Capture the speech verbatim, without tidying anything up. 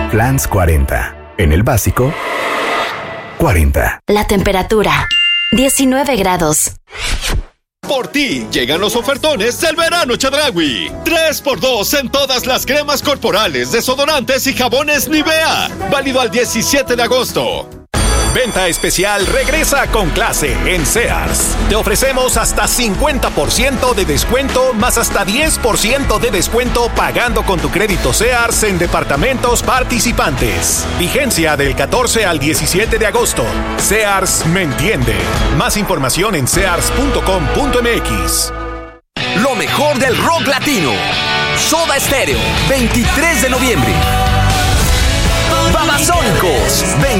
Flans cuarenta. En el básico, cuarenta. La temperatura, diecinueve grados. Por ti, llegan los ofertones del verano Chedraui. tres por dos en todas las cremas corporales, desodorantes y jabones Nivea. Válido al diecisiete de agosto. Venta especial regresa con clase en Sears. Te ofrecemos hasta cincuenta por ciento de descuento más hasta diez por ciento de descuento pagando con tu crédito Sears en departamentos participantes. Vigencia del catorce al diecisiete de agosto. Sears me entiende. Más información en sears punto com punto m x. Lo mejor del rock latino. Soda Stereo, veintitrés de noviembre. Babasónicos,